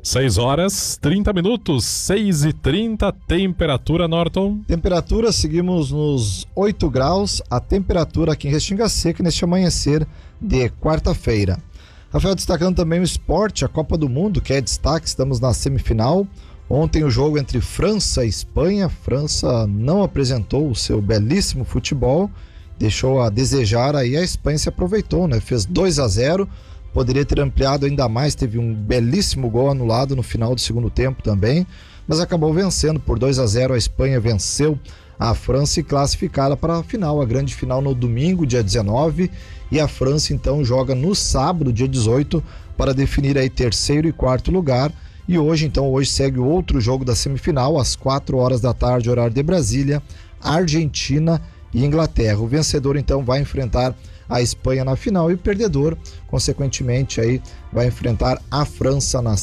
6 horas, 30 minutos, 6h30, temperatura, Norton. Temperatura, seguimos nos 8 graus, a temperatura aqui em Restinga Seca neste amanhecer de quarta-feira. Rafael, destacando também o esporte, a Copa do Mundo, que é destaque, estamos na semifinal. Ontem o jogo entre França e Espanha, França não apresentou o seu belíssimo futebol, deixou a desejar, aí a Espanha se aproveitou, né? Fez 2-0, poderia ter ampliado ainda mais, teve um belíssimo gol anulado no final do segundo tempo também, mas acabou vencendo por 2-0. A Espanha venceu a França e classificada para a final, a grande final no domingo, dia 19, e a França então joga no sábado, dia 18, para definir aí terceiro e quarto lugar. E hoje segue o outro jogo da semifinal, às 4 horas da tarde, horário de Brasília, Argentina e Inglaterra. O vencedor então vai enfrentar a Espanha na final e o perdedor, consequentemente, aí vai enfrentar a França na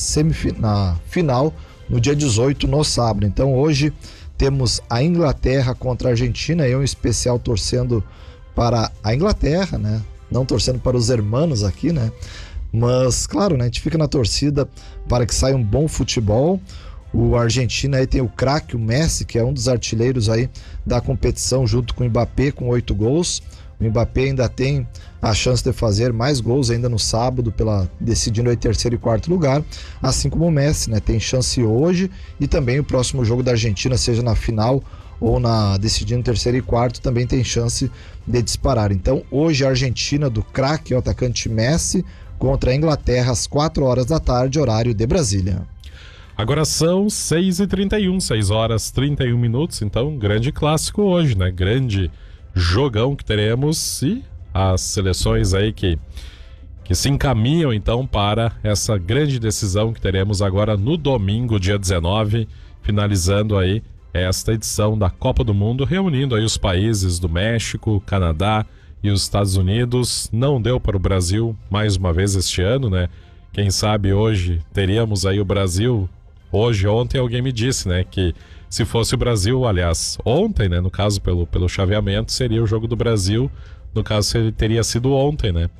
final no dia 18, no sábado. Então hoje temos a Inglaterra contra a Argentina, eu em especial torcendo para a Inglaterra, né? Não torcendo para os hermanos aqui, né? Mas, claro, né? A gente fica na torcida para que saia um bom futebol. O Argentina aí tem o craque, o Messi, que é um dos artilheiros aí da competição, junto com o Mbappé, com 8 gols. O Mbappé ainda tem a chance de fazer mais gols ainda no sábado, decidindo aí terceiro e quarto lugar, assim como o Messi, né? Tem chance hoje e também o próximo jogo da Argentina, seja na final ou decidindo terceiro e quarto, também tem chance de disparar. Então hoje a Argentina do craque, o atacante Messi, contra a Inglaterra às 4 horas da tarde, horário de Brasília. Agora são 6h31, 6 horas 31 minutos, então grande clássico hoje, né? Grande jogão que teremos e as seleções aí que se encaminham então para essa grande decisão que teremos agora no domingo, dia 19, finalizando aí esta edição da Copa do Mundo, reunindo aí os países do México, Canadá e os Estados Unidos. Não deu para o Brasil mais uma vez este ano, né? Quem sabe hoje teríamos aí o Brasil. Ontem alguém me disse, né, que se fosse o Brasil, aliás, ontem, né, no caso pelo chaveamento, seria o jogo do Brasil, no caso ele teria sido ontem, né?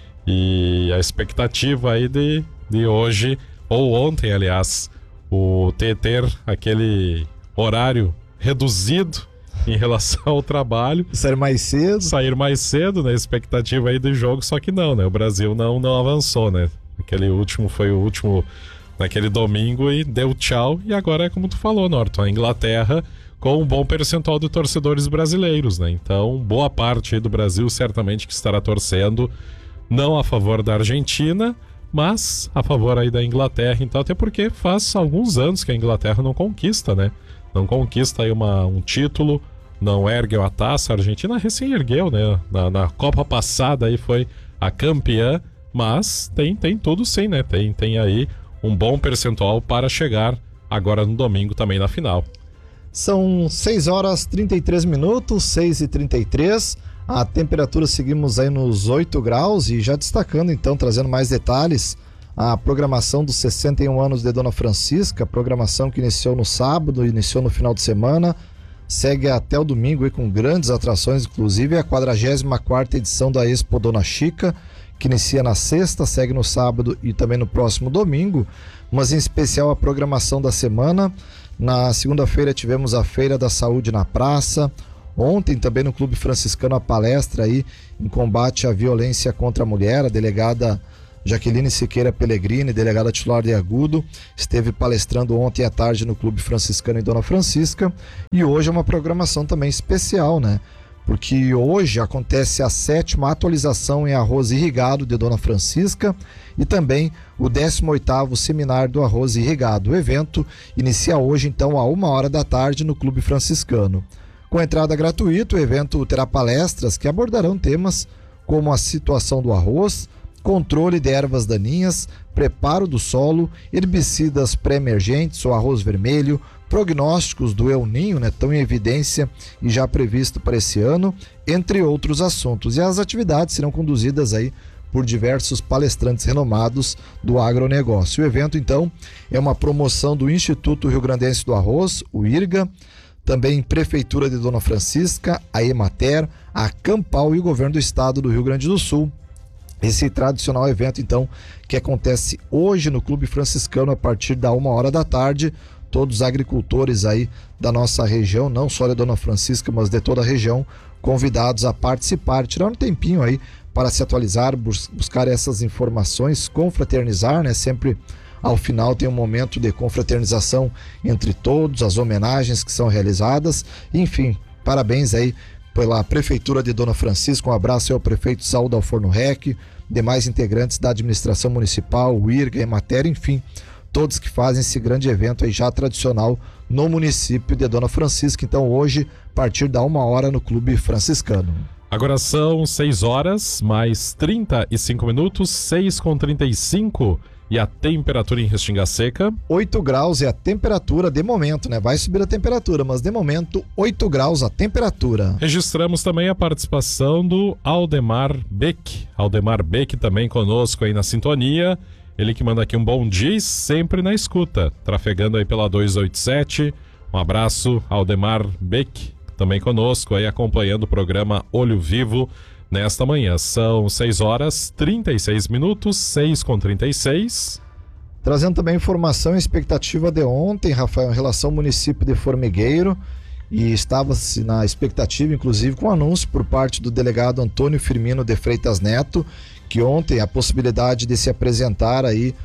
E a expectativa aí de hoje, ou ontem, aliás, ter aquele horário reduzido em relação ao trabalho. Sair mais cedo, né? Expectativa aí do jogo, só que não, né? O Brasil não avançou, né? Foi o último naquele domingo e deu tchau. E agora é como tu falou, Norton, a Inglaterra com um bom percentual de torcedores brasileiros, né? Então, boa parte aí do Brasil certamente que estará torcendo não a favor da Argentina, mas a favor aí da Inglaterra. Então, até porque faz alguns anos que a Inglaterra não conquista, né? Não conquista aí um título, não ergue a taça. A Argentina recém ergueu, né? Na Copa passada aí foi a campeã, mas tem tudo sim, né? Tem aí um bom percentual para chegar agora no domingo também na final. São 6 horas 33 minutos, 6h33. A temperatura seguimos aí nos 8 graus e já destacando então, trazendo mais detalhes, a programação dos 61 anos de Dona Francisca, programação que iniciou no sábado, iniciou no final de semana, segue até o domingo aí com grandes atrações, inclusive a 44ª edição da Expo Dona Chica, que inicia na sexta, segue no sábado e também no próximo domingo, mas em especial a programação da semana. Na segunda-feira tivemos a Feira da Saúde na Praça. Ontem também no Clube Franciscano a palestra aí em combate à violência contra a mulher. A delegada Jaqueline Siqueira Pellegrini, delegada titular de Agudo, esteve palestrando ontem à tarde no Clube Franciscano em Dona Francisca. E hoje é uma programação também especial, né? Porque hoje acontece a 7ª atualização em arroz irrigado de Dona Francisca e também o 18º seminário do arroz irrigado. O evento inicia hoje então a 1 hora da tarde no Clube Franciscano. Com entrada gratuita, o evento terá palestras que abordarão temas como a situação do arroz, controle de ervas daninhas, preparo do solo, herbicidas pré-emergentes, o arroz vermelho, prognósticos do El Ninho, né, tão em evidência e já previsto para esse ano, entre outros assuntos. E as atividades serão conduzidas aí por diversos palestrantes renomados do agronegócio. O evento, então, é uma promoção do Instituto Rio Grandense do Arroz, o IRGA, também Prefeitura de Dona Francisca, a Emater, a Campal e o Governo do Estado do Rio Grande do Sul. esse tradicional evento, então, que acontece hoje no Clube Franciscano a partir da 1h da tarde. Todos os agricultores aí da nossa região, não só da Dona Francisca, mas de toda a região, convidados a participar, tirar um tempinho aí para se atualizar, buscar essas informações, confraternizar, né? Sempre ao final tem um momento de confraternização entre todos, as homenagens que são realizadas. Enfim, parabéns aí pela Prefeitura de Dona Francisca, um abraço aí ao prefeito Saúde Alforno Rec, demais integrantes da administração municipal, o IRGA, Emater, enfim, todos que fazem esse grande evento aí já tradicional no município de Dona Francisca. Então hoje, a partir da 1h no Clube Franciscano. Agora são 6 horas, mais 35 minutos, 6h35, e a temperatura em Restinga Seca? 8 graus é a temperatura de momento, né? Vai subir a temperatura, mas de momento 8 graus a temperatura. Registramos também a participação do Aldemar Beck. Aldemar Beck também conosco aí na sintonia. Ele que manda aqui um bom dia e sempre na escuta, trafegando aí pela 287. Um abraço, Aldemar Beck, também conosco aí acompanhando o programa Olho Vivo nesta manhã. São 6 horas 36 minutos, 6h36. Trazendo também informação e expectativa de ontem, Rafael, em relação ao município de Formigueiro, e estava-se na expectativa, inclusive, com anúncio por parte do delegado Antônio Firmino de Freitas Neto, que ontem a possibilidade de se apresentar aí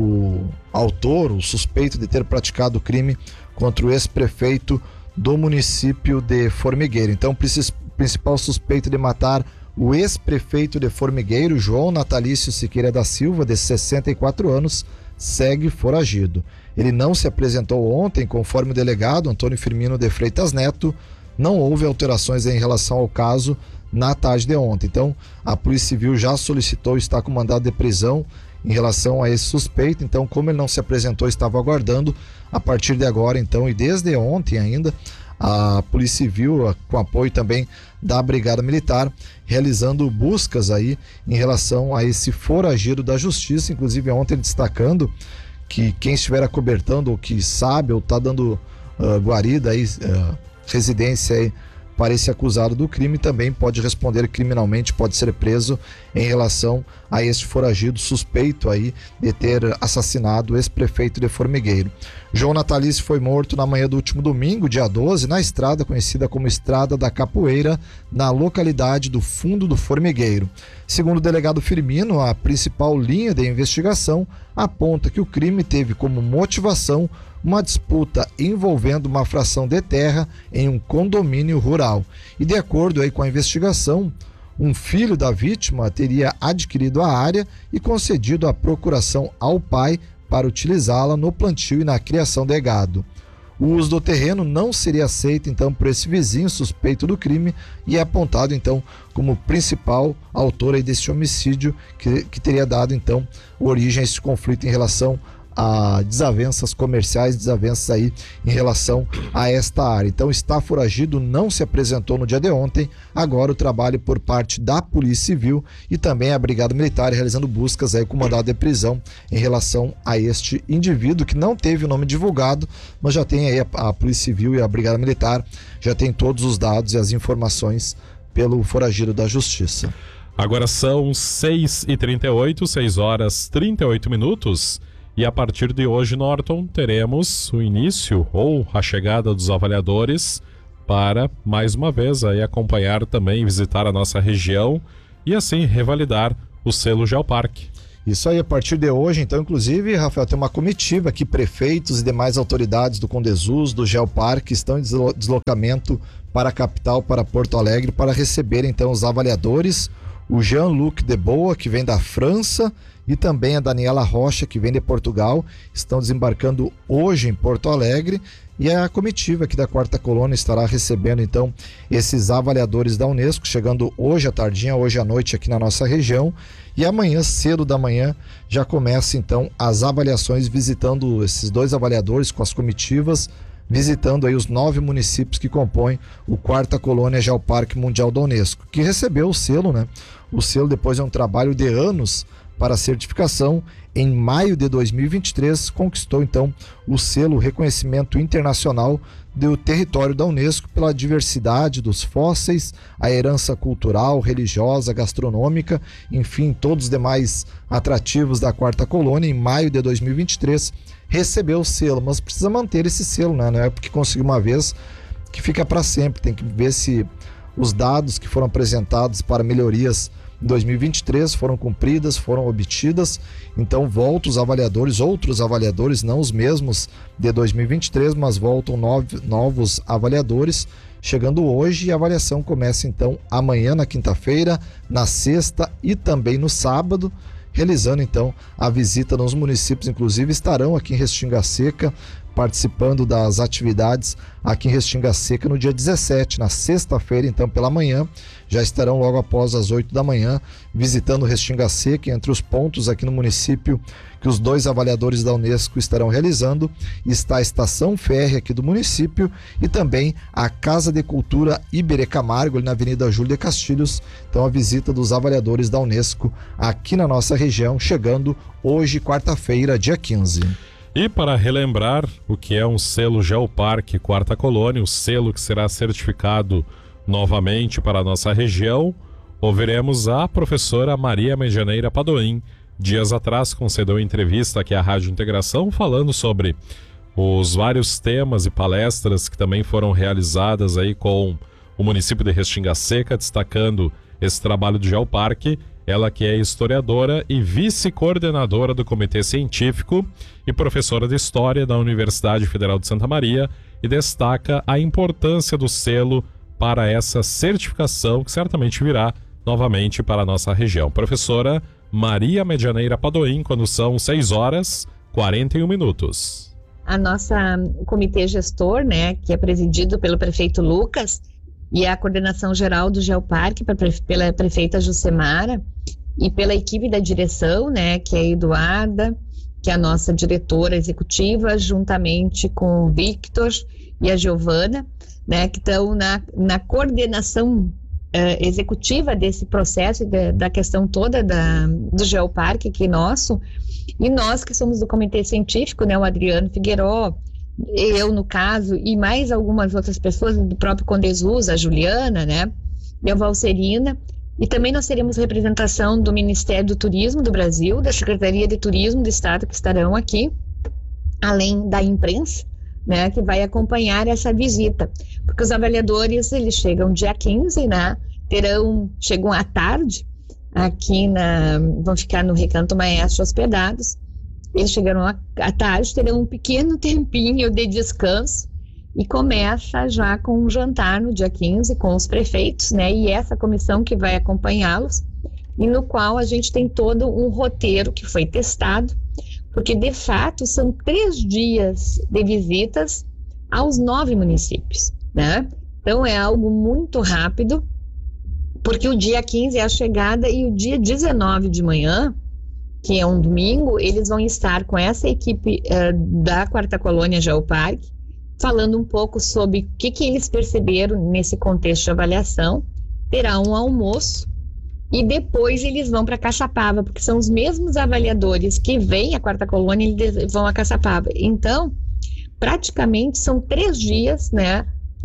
o autor, o suspeito de ter praticado o crime contra o ex-prefeito do município de Formigueiro. Então, o principal suspeito de matar o ex-prefeito de Formigueiro, João Natalício Siqueira da Silva, de 64 anos, segue foragido. Ele não se apresentou ontem, conforme o delegado Antônio Firmino de Freitas Neto. Não houve alterações em relação ao caso na tarde de ontem. Então, a Polícia Civil já solicitou, está com mandado de prisão em relação a esse suspeito. Então, como ele não se apresentou, estava aguardando. A partir de agora, então, e desde ontem ainda, a Polícia Civil, com apoio também da Brigada Militar, realizando buscas aí em relação a esse foragido da Justiça. Inclusive, ontem destacando que quem estiver acobertando, ou que sabe, ou está dando guarida aí, residência aí para esse acusado do crime, também pode responder criminalmente, pode ser preso em relação a este foragido suspeito aí de ter assassinado o ex-prefeito de Formigueiro. João Natalício foi morto na manhã do último domingo, dia 12, na estrada conhecida como Estrada da Capoeira, na localidade do Fundo do Formigueiro. Segundo o delegado Firmino, a principal linha de investigação aponta que o crime teve como motivação uma disputa envolvendo uma fração de terra em um condomínio rural. E de acordo aí com a investigação, um filho da vítima teria adquirido a área e concedido a procuração ao pai para utilizá-la no plantio e na criação de gado. O uso do terreno não seria aceito então por esse vizinho suspeito do crime e é apontado então como principal autor aí desse homicídio que teria dado então origem a esse conflito em relação a desavenças comerciais, desavenças aí em relação a esta área. Então está foragido, não se apresentou no dia de ontem. Agora o trabalho por parte da Polícia Civil e também a Brigada Militar realizando buscas aí com mandado de prisão em relação a este indivíduo que não teve o nome divulgado, mas já tem aí a Polícia Civil e a Brigada Militar já tem todos os dados e as informações pelo foragido da Justiça. Agora são 6h38, 6 horas 38 minutos. E a partir de hoje, Norton, teremos o início ou a chegada dos avaliadores para, mais uma vez, aí acompanhar também, visitar a nossa região e assim revalidar o selo Geoparque. Isso aí, a partir de hoje, então, inclusive, Rafael, tem uma comitiva aqui, prefeitos e demais autoridades do Condesus, do Geoparque, estão em deslocamento para a capital, para Porto Alegre, para receber, então, os avaliadores, o Jean-Luc de Boa, que vem da França, e também a Daniela Rocha, que vem de Portugal, estão desembarcando hoje em Porto Alegre, e a comitiva aqui da 4ª Colônia estará recebendo então esses avaliadores da Unesco, chegando hoje à tardinha, hoje à noite aqui na nossa região, e amanhã, cedo da manhã, já começa então as avaliações, visitando esses dois avaliadores com as comitivas, visitando aí os 9 municípios que compõem o 4ª Colônia Geoparque Mundial da Unesco, que recebeu o selo, né? O selo depois de um trabalho de anos para a certificação. Em maio de 2023, conquistou então o selo Reconhecimento Internacional do Território da Unesco pela diversidade dos fósseis, a herança cultural, religiosa, gastronômica, enfim, todos os demais atrativos da Quarta Colônia. Em maio de 2023, recebeu o selo, mas precisa manter esse selo, né? Não é porque conseguiu uma vez que fica para sempre, tem que ver se os dados que foram apresentados para melhorias em 2023 foram cumpridas, foram obtidas. Então voltam os avaliadores, outros avaliadores, não os mesmos de 2023, mas voltam novos avaliadores, chegando hoje, e a avaliação começa então amanhã, na quinta-feira, na sexta e também no sábado, realizando então a visita nos municípios. Inclusive estarão aqui em Restinga Seca, participando das atividades aqui em Restinga Seca no dia 17, na sexta-feira, então pela manhã, já estarão logo após as 8 da manhã, visitando Restinga Seca. Entre os pontos aqui no município que os 2 avaliadores da Unesco estarão realizando, está a estação férrea aqui do município e também a Casa de Cultura Iberê Camargo, ali na Avenida Júlio de Castilhos. Então a visita dos avaliadores da Unesco aqui na nossa região, chegando hoje, quarta-feira, dia 15. E para relembrar o que é um selo Geoparque Quarta Colônia, o selo que será certificado novamente para a nossa região, ouviremos a professora Maria Medianeira Padoim. Dias atrás concedeu entrevista aqui à Rádio Integração, falando sobre os vários temas e palestras que também foram realizadas aí com o município de Restinga Seca, destacando esse trabalho do Geoparque. Ela que é historiadora e vice-coordenadora do Comitê Científico e professora de História da Universidade Federal de Santa Maria, e destaca a importância do selo para essa certificação que certamente virá novamente para a nossa região. Professora Maria Medianeira Padoim, quando são 6h41. A nossa comitê gestor, né, que é presidido pelo prefeito Lucas, e a coordenação geral do Geoparque pela prefeita Jucemara e pela equipe da direção, né, que é a Eduarda, que é a nossa diretora executiva, juntamente com o Victor e a Giovana, né, que estão na coordenação executiva desse processo, da questão toda do Geoparque aqui nosso. E nós que somos do Comitê Científico, né, o Adriano Figueiró, eu no caso, e mais algumas outras pessoas do próprio Condesus, a Juliana, né, e a Valcerina. E também nós teremos representação do Ministério do Turismo do Brasil, da Secretaria de Turismo do Estado, que estarão aqui, além da imprensa, né, que vai acompanhar essa visita. Porque os avaliadores, eles chegam dia 15, né, chegam à tarde, aqui vão ficar no Recanto Maestro hospedados. Eles chegaram à tarde, terão um pequeno tempinho de descanso e começa já com um jantar no dia 15 com os prefeitos, né? E essa comissão que vai acompanhá-los, e no qual a gente tem todo um roteiro que foi testado, porque de fato são 3 dias de visitas aos 9 municípios, né? Então é algo muito rápido, porque o dia 15 é a chegada e o dia 19 de manhã, que é um domingo, eles vão estar com essa equipe da Quarta Colônia Geoparque, falando um pouco sobre o que eles perceberam nesse contexto de avaliação. Terá um almoço e depois eles vão para Caçapava, porque são os mesmos avaliadores que vêm à Quarta Colônia, eles vão a Caçapava. Então, praticamente são 3 dias, né,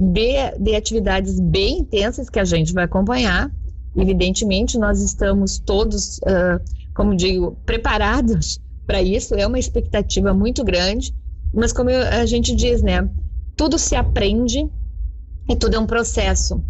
de atividades bem intensas que a gente vai acompanhar. Evidentemente, nós estamos todos, como digo, preparados para isso. É uma expectativa muito grande, mas como a gente diz, né, tudo se aprende e tudo é um processo.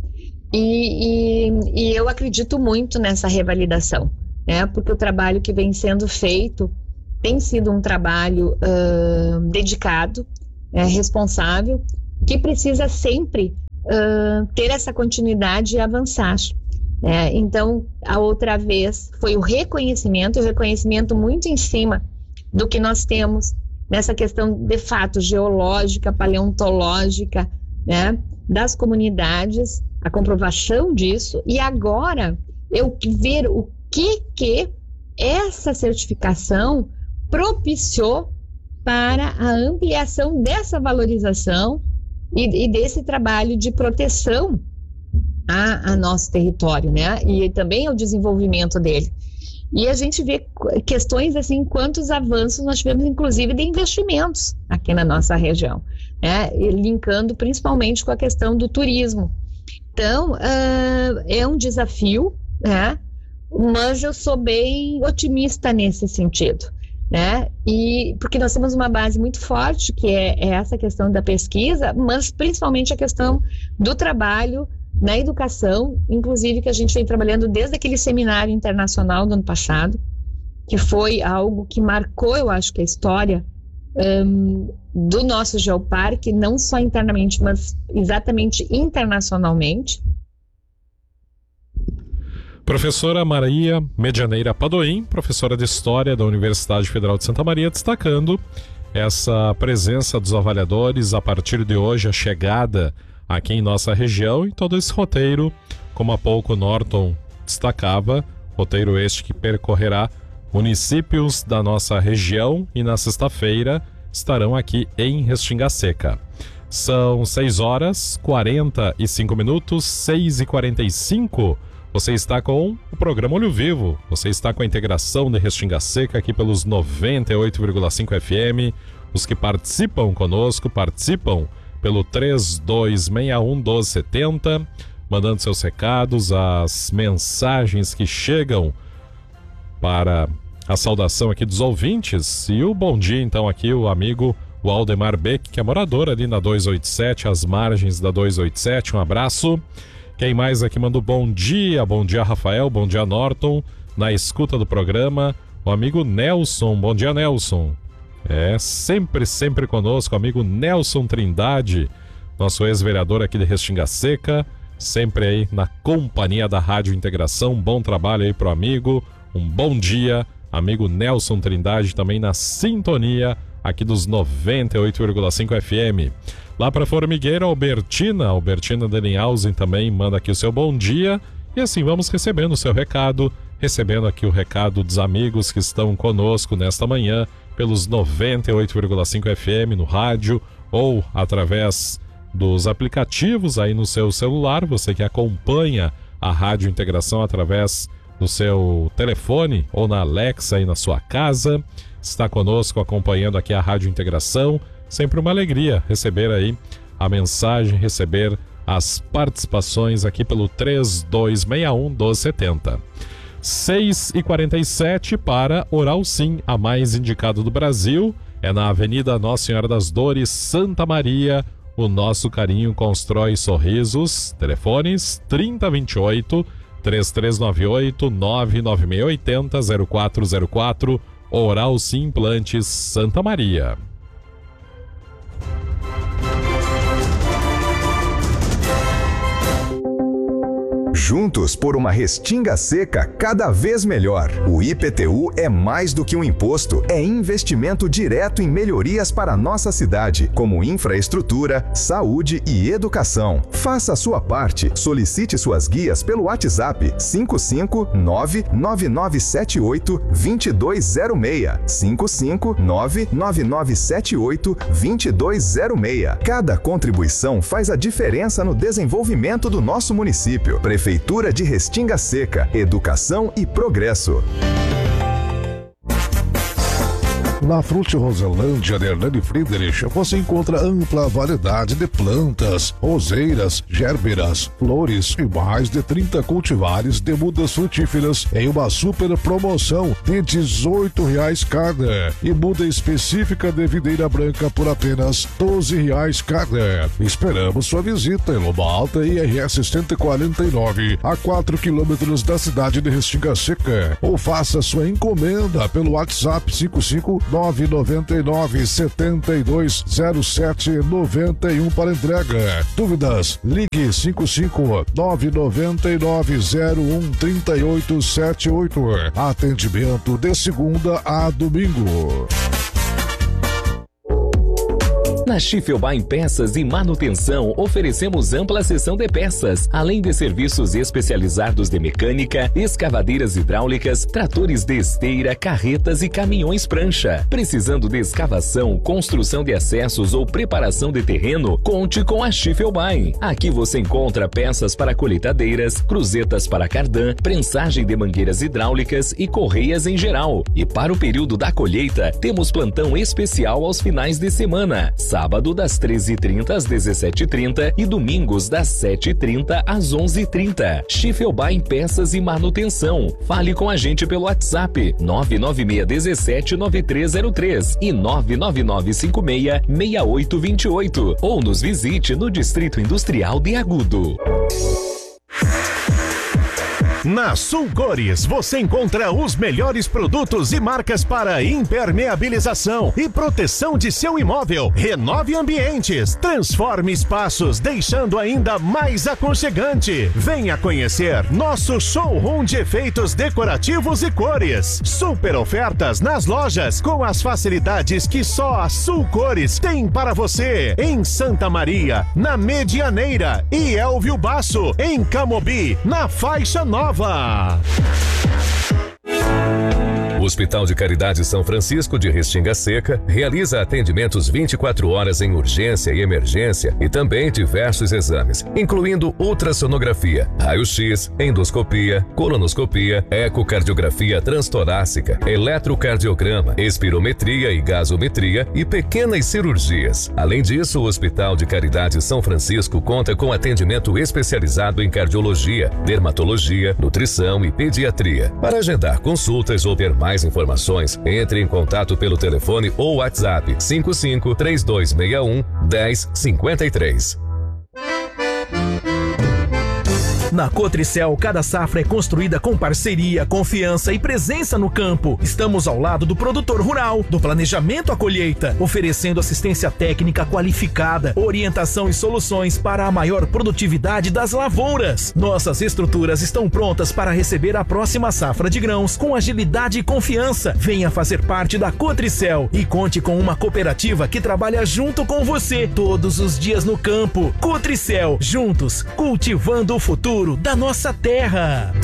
E eu acredito muito nessa revalidação, né, porque o trabalho que vem sendo feito tem sido um trabalho dedicado, responsável, que precisa sempre ter essa continuidade e avançar. Então, a outra vez foi o reconhecimento muito em cima do que nós temos nessa questão de fato geológica, paleontológica, né, das comunidades, a comprovação disso, e agora eu ver o que essa certificação propiciou para a ampliação dessa valorização e desse trabalho de proteção a nosso território, né? E também o desenvolvimento dele. E a gente vê questões assim, quantos avanços nós tivemos, inclusive, de investimentos aqui na nossa região, né? E linkando principalmente com a questão do turismo. Então, é um desafio, né? Mas eu sou bem otimista nesse sentido, né? E porque nós temos uma base muito forte, que é essa questão da pesquisa, mas principalmente a questão do trabalho na educação, inclusive que a gente vem trabalhando desde aquele seminário internacional do ano passado, que foi algo que marcou, eu acho, que a história do nosso geoparque, não só internamente, mas exatamente internacionalmente. Professora Maria Medianeira Padoim, professora de História da Universidade Federal de Santa Maria, destacando essa presença dos avaliadores a partir de hoje, a chegada aqui em nossa região e todo esse roteiro, como há pouco Norton destacava, roteiro este que percorrerá municípios da nossa região e na sexta-feira estarão aqui em Restinga Seca. São 6 horas 45 minutos, 6h45. Você está com o programa Olho Vivo, você está com a integração de Restinga Seca aqui pelos 98,5 FM. Os que participam conosco, participam pelo 3261-1270, mandando seus recados, as mensagens que chegam para a saudação aqui dos ouvintes. E o bom dia, então, aqui o amigo o Aldemar Beck, que é morador ali na 287, às margens da 287, um abraço. Quem mais aqui manda bom dia Rafael, bom dia Norton, na escuta do programa, o amigo Nelson, bom dia Nelson. Sempre conosco, amigo Nelson Trindade, nosso ex-vereador aqui de Restinga Seca, sempre aí na companhia da Rádio Integração. Bom trabalho aí pro amigo, um bom dia, amigo Nelson Trindade, também na sintonia aqui dos 98,5 FM. Lá para Formigueira, Albertina Denninhausen também manda aqui o seu bom dia, e assim vamos recebendo o seu recado, recebendo aqui o recado dos amigos que estão conosco nesta manhã, pelos 98,5 FM no rádio ou através dos aplicativos aí no seu celular, você que acompanha a Rádio Integração através do seu telefone ou na Alexa aí na sua casa, está conosco acompanhando aqui a Rádio Integração. Sempre uma alegria receber aí a mensagem, receber as participações aqui pelo 3261-1270. 6h47 para Oral Sim, a mais indicada do Brasil. É na Avenida Nossa Senhora das Dores, Santa Maria. O nosso carinho constrói sorrisos. Telefones 3028 3398 99680 0404. Oral Sim Implantes Santa Maria. Juntos por uma Restinga Seca cada vez melhor. O IPTU é mais do que um imposto, é investimento direto em melhorias para a nossa cidade, como infraestrutura, saúde e educação. Faça a sua parte. Solicite suas guias pelo WhatsApp 559-9978-2206. 559-9978-2206. Cada contribuição faz a diferença no desenvolvimento do nosso município. Prefeitura de Restinga Seca, educação e progresso. Na Frute Roselândia de Hernani Friedrich, você encontra ampla variedade de plantas, roseiras, gérberas, flores e mais de 30 cultivares de mudas frutíferas em uma super promoção de R$18 cada. E muda específica de videira branca por apenas R$12 cada. Esperamos sua visita em Loma Alta e RS 149, a 4 quilômetros da cidade de Restinga Seca. Ou faça sua encomenda pelo WhatsApp 55999720791 para entrega. Dúvidas? Ligue 55999013878. Atendimento de segunda a domingo. Na Schiffelbein Peças e Manutenção, oferecemos ampla seção de peças, além de serviços especializados de mecânica, escavadeiras hidráulicas, tratores de esteira, carretas e caminhões prancha. Precisando de escavação, construção de acessos ou preparação de terreno, conte com a Schiffelbein. Aqui você encontra peças para colheitadeiras, cruzetas para cardan, prensagem de mangueiras hidráulicas e correias em geral. E para o período da colheita, temos plantão especial aos finais de semana. Sábado das 13h30 às 17h30 e domingos das 7h30 às 11h30. Schiffelbein Peças e Manutenção. Fale com a gente pelo WhatsApp 996179303 e 999566828 ou nos visite no Distrito Industrial de Agudo. Na Sul Cores, você encontra os melhores produtos e marcas para impermeabilização e proteção de seu imóvel. Renove ambientes, transforme espaços, deixando ainda mais aconchegante. Venha conhecer nosso showroom de efeitos decorativos e cores. Super ofertas nas lojas, com as facilidades que só a Sul Cores tem para você. Em Santa Maria, na Medianeira, e Elvio Basso, em Camobi, na Faixa Nova. O Hospital de Caridade São Francisco de Restinga Seca realiza atendimentos 24 horas em urgência e emergência e também diversos exames, incluindo ultrassonografia, raio-x, endoscopia, colonoscopia, ecocardiografia transtorácica, eletrocardiograma, espirometria e gasometria e pequenas cirurgias. Além disso, o Hospital de Caridade São Francisco conta com atendimento especializado em cardiologia, dermatologia, nutrição e pediatria. Para agendar consultas ou ter mais informações, entre em contato pelo telefone ou WhatsApp 55 3261 1053. Na Cotricel, cada safra é construída com parceria, confiança e presença no campo. Estamos ao lado do produtor rural, do planejamento à colheita, oferecendo assistência técnica qualificada, orientação e soluções para a maior produtividade das lavouras. Nossas estruturas estão prontas para receber a próxima safra de grãos com agilidade e confiança. Venha fazer parte da Cotricel e conte com uma cooperativa que trabalha junto com você todos os dias no campo. Cotricel, juntos, cultivando o futuro da nossa terra.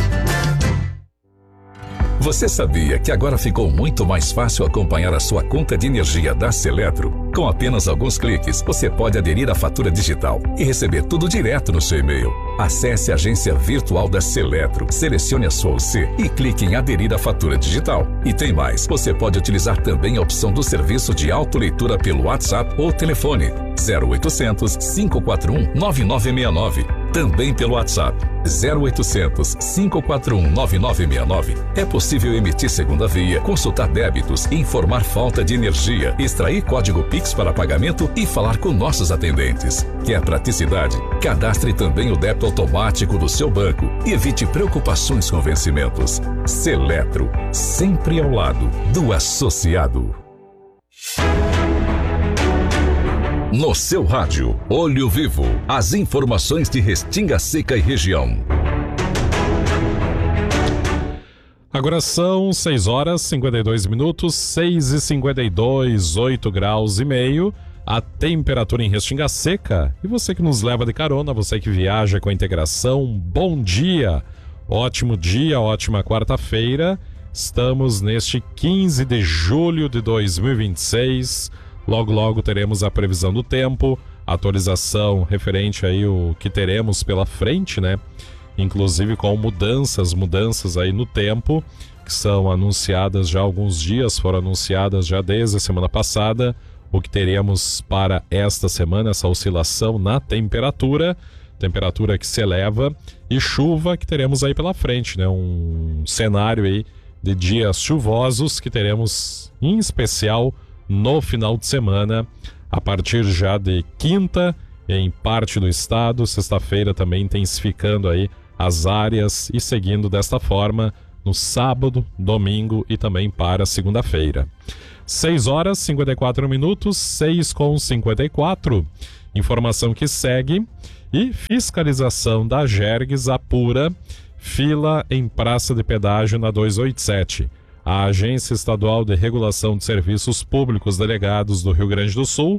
Você sabia que agora ficou muito mais fácil acompanhar a sua conta de energia da Seletro? Com apenas alguns cliques, você pode aderir à fatura digital e receber tudo direto no seu e-mail. Acesse a agência virtual da Seletro, selecione a sua UC e clique em aderir à fatura digital. E tem mais, você pode utilizar também a opção do serviço de autoleitura pelo WhatsApp ou telefone 0800 541 9969. Também pelo WhatsApp 0800 541 9969. É possível emitir segunda via, consultar débitos, informar falta de energia, extrair código Pix para pagamento e falar com nossos atendentes. Quer praticidade? Cadastre também o débito automático do seu banco e evite preocupações com vencimentos. Seletro, sempre ao lado do associado. No seu rádio, Olho Vivo, as informações de Restinga Seca e região. Agora são 6 horas 52 minutos, 6h52, 8 graus e meio, a temperatura em Restinga Seca. E você que nos leva de carona, você que viaja com a integração, bom dia, ótimo dia, ótima quarta-feira. Estamos neste 15 de julho de 2026. Logo, logo teremos a previsão do tempo, atualização referente aí o que teremos pela frente, né? Inclusive com mudanças aí no tempo, que são anunciadas já há alguns dias, foram anunciadas já desde a semana passada, o que teremos para esta semana, essa oscilação na temperatura que se eleva, e chuva que teremos aí pela frente, né? Um cenário aí de dias chuvosos que teremos em especial no final de semana, a partir já de quinta, em parte do estado, sexta-feira também intensificando aí as áreas e seguindo desta forma no sábado, domingo e também para segunda-feira. 6 horas 54 minutos, 6h54. Informação que segue e fiscalização da Gergues apura fila em praça de pedágio na 287. A Agência Estadual de Regulação de Serviços Públicos Delegados do Rio Grande do Sul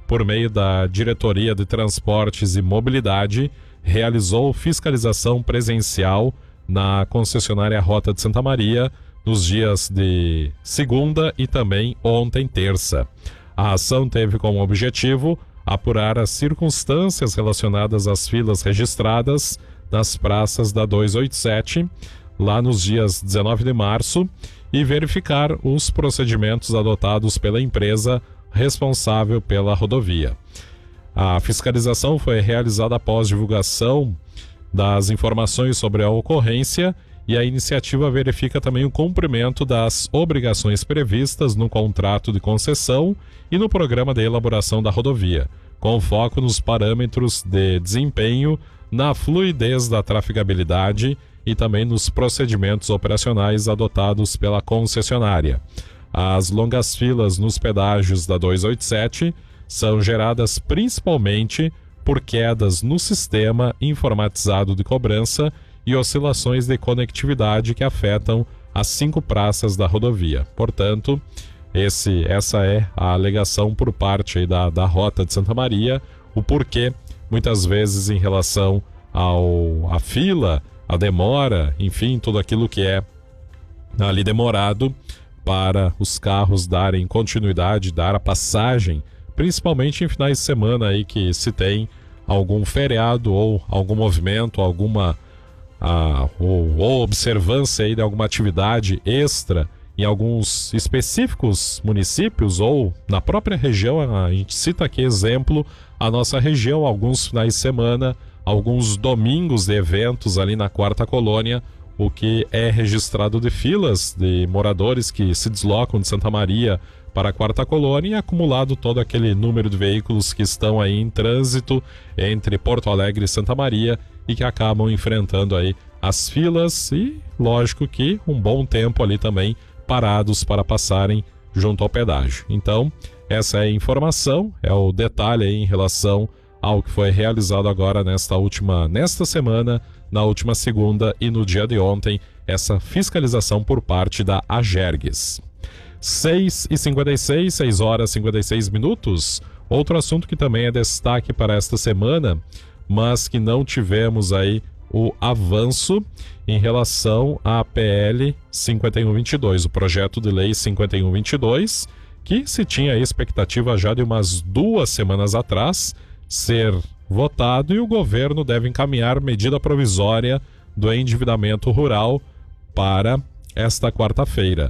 por meio da Diretoria de Transportes e Mobilidade, realizou fiscalização presencial na concessionária Rota de Santa Maria nos dias de segunda e também ontem, terça. A ação teve como objetivo apurar as circunstâncias relacionadas às filas registradas nas praças da 287, lá nos dias 19 de março, e verificar os procedimentos adotados pela empresa responsável pela rodovia. A fiscalização foi realizada após divulgação das informações sobre a ocorrência, e a iniciativa verifica também o cumprimento das obrigações previstas no contrato de concessão e no programa de elaboração da rodovia, com foco nos parâmetros de desempenho, na fluidez da trafegabilidade e também nos procedimentos operacionais adotados pela concessionária. As longas filas nos pedágios da 287 são geradas principalmente por quedas no sistema informatizado de cobrança e oscilações de conectividade que afetam as 5 praças da rodovia. Portanto, essa é a alegação por parte aí da Rota de Santa Maria, o porquê, muitas vezes, em relação à fila, a demora, enfim, tudo aquilo que é ali demorado para os carros darem continuidade, dar a passagem, principalmente em finais de semana aí que se tem algum feriado ou algum movimento, alguma ou observância aí de alguma atividade extra em alguns específicos municípios ou na própria região. A gente cita aqui exemplo a nossa região, alguns finais de semana, alguns domingos de eventos ali na Quarta Colônia, o que é registrado de filas de moradores que se deslocam de Santa Maria para a Quarta Colônia, e acumulado todo aquele número de veículos que estão aí em trânsito entre Porto Alegre e Santa Maria e que acabam enfrentando aí as filas e, lógico que, um bom tempo ali também parados para passarem junto ao pedágio. Então, essa é a informação, é o detalhe aí em relação ao que foi realizado agora nesta semana, na última segunda e no dia de ontem, essa fiscalização por parte da Agergues. 6h56, 6 horas e 56 minutos. Outro assunto que também é destaque para esta semana, mas que não tivemos aí o avanço em relação à PL 5122, o projeto de lei 5122, que se tinha a expectativa já de umas 2 semanas atrás ser votado, e o governo deve encaminhar medida provisória do endividamento rural para esta quarta-feira.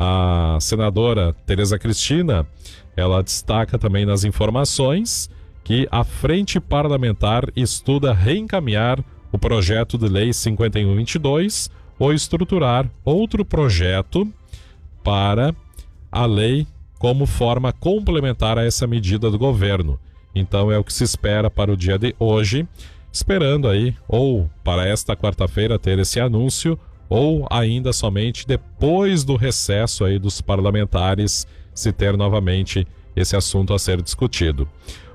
A senadora Tereza Cristina, ela destaca também nas informações que a Frente Parlamentar estuda reencaminhar o projeto de lei 5122 ou estruturar outro projeto para a lei como forma complementar a essa medida do governo. Então é o que se espera para o dia de hoje, esperando aí ou para esta quarta-feira ter esse anúncio, ou ainda somente depois do recesso aí dos parlamentares se ter novamente esse assunto a ser discutido.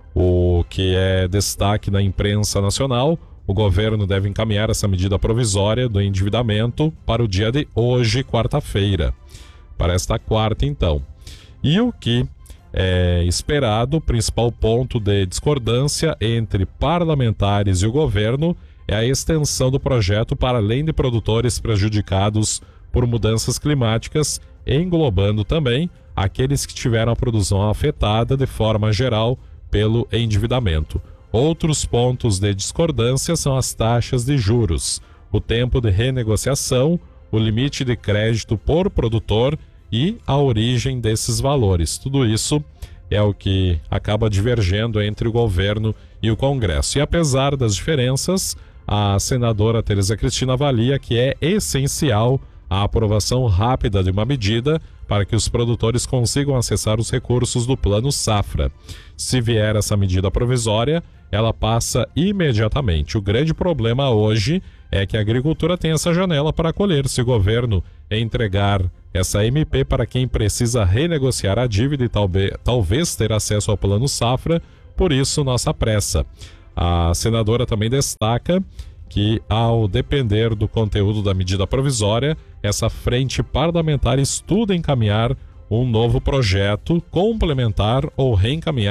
O que é destaque na imprensa nacional: o governo deve encaminhar essa medida provisória do endividamento para o dia de hoje, quarta-feira, para esta quarta então. E o que é esperado, o principal ponto de discordância entre parlamentares e o governo é a extensão do projeto para além de produtores prejudicados por mudanças climáticas, englobando também aqueles que tiveram a produção afetada de forma geral pelo endividamento. Outros pontos de discordância são as taxas de juros, o tempo de renegociação, o limite de crédito por produtor e a origem desses valores. Tudo isso é o que acaba divergendo entre o governo e o Congresso. E apesar das diferenças, a senadora Tereza Cristina avalia que é essencial a aprovação rápida de uma medida para que os produtores consigam acessar os recursos do Plano Safra. Se vier essa medida provisória, ela passa imediatamente. O grande problema hoje é que a agricultura tem essa janela para colher. Se o governo entregar essa MP para quem precisa renegociar a dívida e talvez ter acesso ao Plano Safra, por isso nossa pressa. A senadora também destaca que, ao depender do conteúdo da medida provisória, essa frente parlamentar estuda encaminhar um novo projeto complementar ou reencaminhar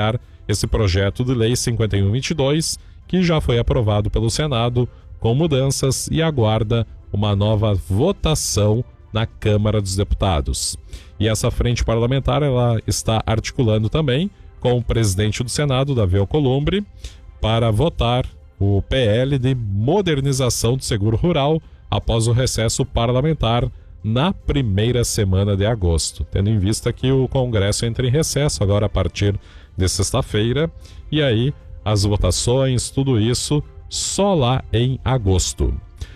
esse projeto de lei 5122, que já foi aprovado pelo Senado com mudanças e aguarda uma nova votação na Câmara dos Deputados. E essa frente parlamentar ela está articulando também com o presidente do Senado, Davi Alcolumbre, para votar o PL de modernização do seguro rural após o recesso parlamentar na primeira semana de agosto, tendo em vista que o Congresso entra em recesso agora a partir de sexta-feira, e aí as votações, tudo isso só lá em agosto.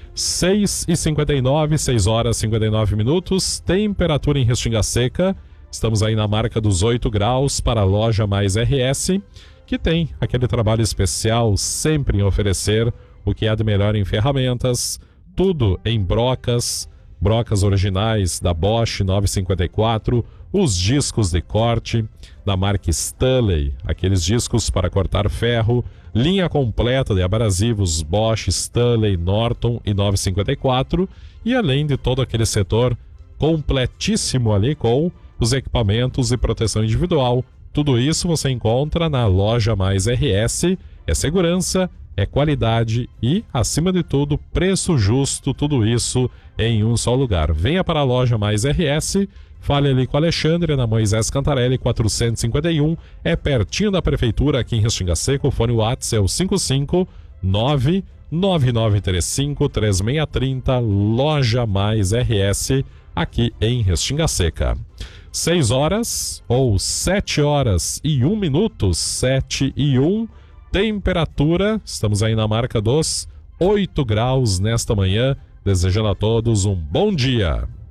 6h59, 6 horas e 59 minutos, temperatura em Restinga Seca, estamos aí na marca dos 8 graus para a Loja Mais RS, que tem aquele trabalho especial sempre em oferecer o que há de melhor em ferramentas, tudo em brocas originais da Bosch 954, os discos de corte da marca Stanley, aqueles discos para cortar ferro, linha completa de abrasivos Bosch, Stanley, Norton e 954, e além de todo aquele setor completíssimo ali com os equipamentos de proteção individual. Tudo isso você encontra na Loja Mais RS, é segurança, é qualidade e, acima de tudo, preço justo, tudo isso em um só lugar. Venha para a Loja Mais RS, fale ali com a Alexandre, na Moisés Cantarelli 451, é pertinho da Prefeitura aqui em Restinga Seca, o fone WhatsApp é o 559-9935-3630, Loja Mais RS, aqui em Restinga Seca. 6 horas ou 7 horas e 1 minuto, 7 e 1, temperatura, estamos aí na marca dos 8 graus nesta manhã, desejando a todos um bom dia.